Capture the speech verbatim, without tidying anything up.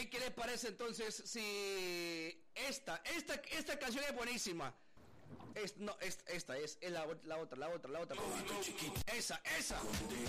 ¿Qué, qué les parece entonces si esta, esta, esta canción es buenísima? Es, no, es, esta es, es la, la otra, la otra, la otra. Esa, esa.